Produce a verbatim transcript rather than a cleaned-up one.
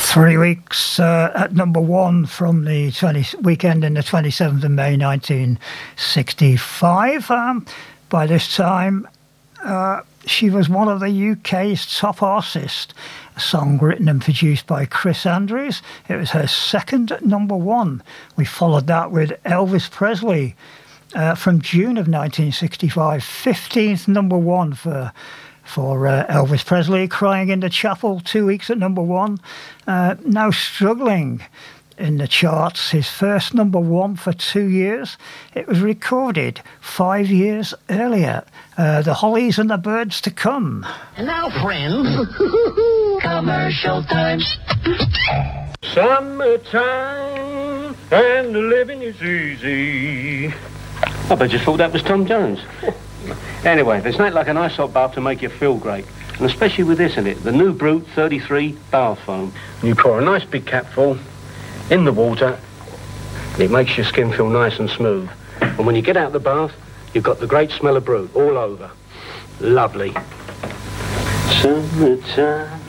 Three weeks uh, at number one from the twenty weekend in the twenty-seventh of May nineteen sixty-five. Um, by this time, uh, she was one of the U K's top artists. A song written and produced by Chris Andrews. It was her second number one. We followed that with Elvis Presley uh, from June of nineteen sixty-five. fifteenth number one for for uh, Elvis Presley. Crying in the Chapel, two weeks at number one. Uh, now struggling in the charts. His first number one for two years. It was recorded five years earlier. Uh, the Hollies and the Birds to Come. And now, friends, commercial time. Summertime and the living is easy. I bet you thought that was Tom Jones. Anyway, there's nothing like a nice hot bath to make you feel great. And especially with this in it, the new Brute thirty-three bath foam. You pour a nice big capful in the water, and it makes your skin feel nice and smooth. And when you get out of the bath, you've got the great smell of Brute all over. Lovely. Summertime.